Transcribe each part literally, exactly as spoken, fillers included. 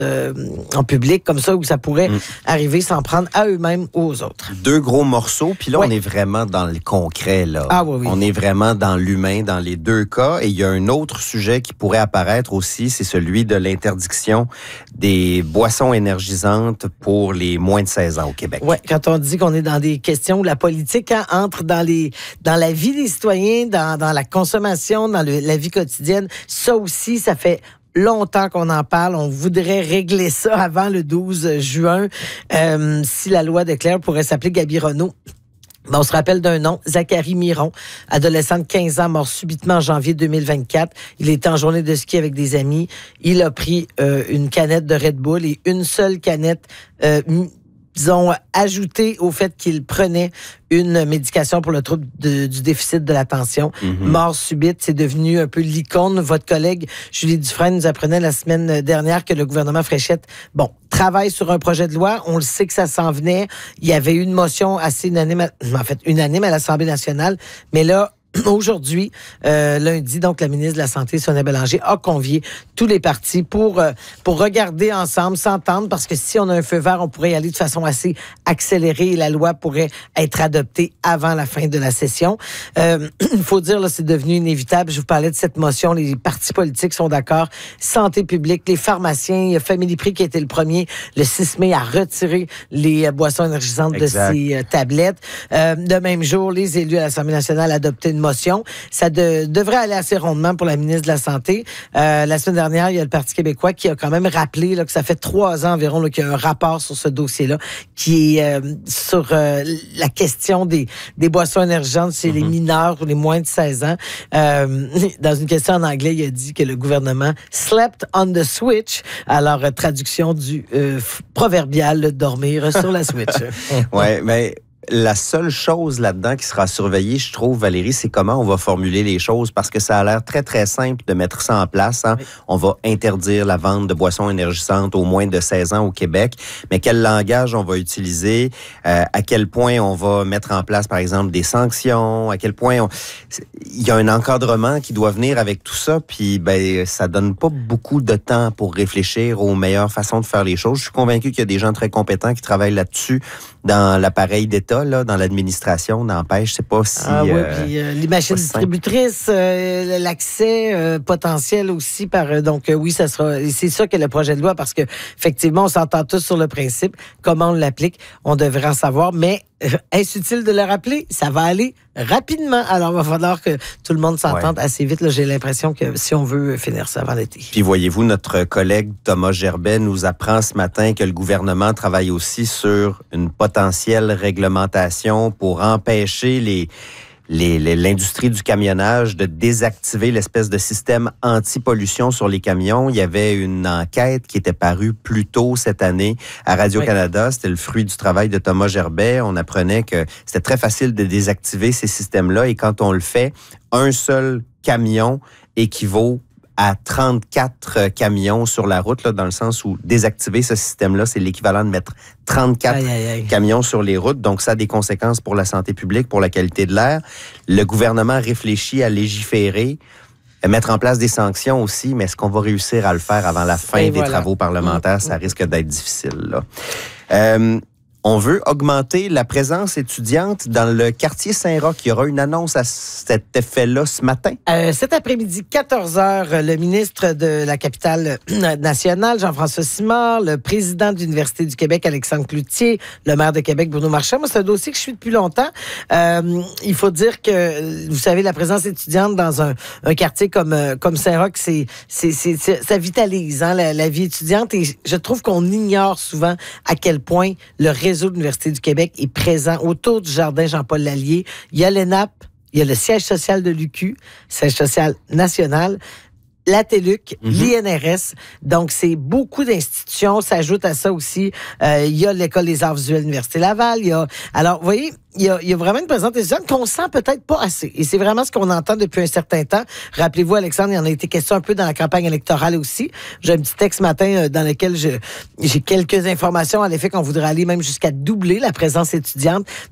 euh, en public, comme ça, où ça pourrait mmh. arriver s'en prendre à eux-mêmes ou aux autres. Deux gros morceaux, puis là, ouais. on est vraiment dans le concret, là. Ah oui, oui. On est vraiment dans l'humain, dans les deux cas. Et il y a un autre sujet qui pourrait apparaître aussi, c'est celui de l'interdiction des boissons énergisantes pour les moins de seize ans au Québec. Oui, quand on dit qu'on est dans des questions où la politique hein, entre dans les dans la vie des citoyens, dans, dans la consommation, dans le, la vie quotidienne, ça aussi, ça fait longtemps qu'on en parle. On voudrait régler ça avant le douze juin. Euh, si la loi de Claire pourrait s'appeler Gaby Renaud. Ben, on se rappelle d'un nom, Zachary Miron, adolescent de quinze ans, mort subitement en janvier deux mille vingt-quatre. Il était en journée de ski avec des amis. Il a pris euh, une canette de Red Bull et une seule canette euh, ils ont ajouté au fait qu'il prenait une médication pour le trouble de, du déficit de l'attention. Mm-hmm. Mort subite, c'est devenu un peu l'icône. Votre collègue Julie Dufresne nous apprenait la semaine dernière que le gouvernement Fréchette, bon, travaille sur un projet de loi. On le sait que ça s'en venait. Il y avait eu une motion assez unanime, à, en fait, unanime à l'Assemblée nationale. Mais là, aujourd'hui, euh, lundi, donc la ministre de la Santé, Sonia Bélanger, a convié tous les partis pour euh, pour regarder ensemble, s'entendre, parce que si on a un feu vert, on pourrait y aller de façon assez accélérée et la loi pourrait être adoptée avant la fin de la session. Euh, il faut dire, là, c'est devenu inévitable. Je vous parlais de cette motion. Les partis politiques sont d'accord. Santé publique, les pharmaciens, il y a Family Prix qui a été le premier, le six mai, à retirer les euh, boissons énergisantes exact. de ces euh, tablettes. Euh, le même jour, les élus à l'Assemblée nationale adoptaient une motion. Ça de, devrait aller assez rondement pour la ministre de la Santé. Euh, la semaine dernière, il y a le Parti québécois qui a quand même rappelé là, que ça fait trois ans environ là, qu'il y a un rapport sur ce dossier-là qui est euh, sur euh, la question des, des boissons énergisantes chez mm-hmm. les mineurs ou les moins de seize ans. Euh, dans une question en anglais, il a dit que le gouvernement slept on the switch. Alors, euh, traduction du euh, proverbial dormir sur la switch. Ouais, mais la seule chose là-dedans qui sera surveillée, je trouve, Valérie, c'est comment on va formuler les choses, parce que ça a l'air très, très simple de mettre ça en place. Hein? Oui. On va interdire la vente de boissons énergisantes aux moins de seize ans au Québec, mais quel langage on va utiliser, euh, à quel point on va mettre en place, par exemple, des sanctions, à quel point on... il y a un encadrement qui doit venir avec tout ça, puis ben ça donne pas beaucoup de temps pour réfléchir aux meilleures façons de faire les choses. Je suis convaincu qu'il y a des gens très compétents qui travaillent là-dessus dans l'appareil d'État, là, dans l'administration, n'empêche, je sais pas si... Ah oui, euh, puis euh, les machines distributrices, euh, l'accès euh, potentiel aussi par... Euh, donc euh, oui, ça sera... C'est ça que le projet de loi, parce que effectivement, on s'entend tous sur le principe. Comment on l'applique, on devrait en savoir, mais euh, est-ce utile de le rappeler? Ça va aller rapidement. Alors, il va falloir que tout le monde s'entende ouais. assez vite. Là, j'ai l'impression que si on veut finir ça avant l'été. Puis voyez-vous, notre collègue Thomas Gerbet nous apprend ce matin que le gouvernement travaille aussi sur une potentielle réglementation pour empêcher les, les, les, l'industrie du camionnage de désactiver l'espèce de système anti-pollution sur les camions. Il y avait une enquête qui était parue plus tôt cette année à Radio-Canada. Oui. C'était le fruit du travail de Thomas Gerbet. On apprenait que c'était très facile de désactiver ces systèmes-là et quand on le fait, un seul camion équivaut à trente-quatre camions sur la route, là, dans le sens où désactiver ce système-là, c'est l'équivalent de mettre trente-quatre aïe, aïe, aïe. camions sur les routes. Donc, ça a des conséquences pour la santé publique, pour la qualité de l'air. Le gouvernement réfléchit à légiférer, à mettre en place des sanctions aussi, mais est-ce qu'on va réussir à le faire avant la fin Et des voilà. travaux parlementaires? Mmh. Ça risque d'être difficile, là. Euh, On veut augmenter la présence étudiante dans le quartier Saint-Roch. Il y aura une annonce à cet effet-là ce matin. Euh, cet après-midi, quatorze heures, le ministre de la capitale nationale, Jean-François Simard, le président de l'Université du Québec, Alexandre Cloutier, le maire de Québec, Bruno Marchand. Moi, c'est un dossier que je suis depuis longtemps. Euh, il faut dire que, vous savez, la présence étudiante dans un, un quartier comme, comme Saint-Roch, c'est, c'est, c'est, c'est, ça vitalise hein, la, la vie étudiante. Et je trouve qu'on ignore souvent à quel point le réseau réseau de l'Université du Québec est présent autour du jardin Jean-Paul Lallier. Il y a l'E N A P, il y a le siège social de l'U Q, siège social national, la T L U C, mm-hmm. l'I N R S. Donc, c'est beaucoup d'institutions. S'ajoute à ça aussi, euh, il y a l'École des arts visuels de l'Université Laval. Il y a, alors, vous voyez, il y a, il y a vraiment une présence étudiante qu'on sent peut-être pas assez. Et c'est vraiment ce qu'on entend depuis un certain temps. Rappelez-vous, Alexandre, il y en a été question un peu dans la campagne électorale aussi. J'ai un petit texte ce matin euh, dans lequel je, j'ai quelques informations à l'effet qu'on voudrait aller même jusqu'à doubler la présence étudiante.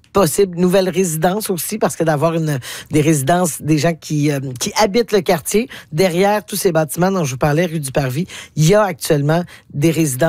possible nouvelles résidences aussi, parce que d'avoir une des résidences, des gens qui, euh, qui habitent le quartier, derrière tous ces bâtiments dont je vous parlais, rue du Parvis, il y a actuellement des résidences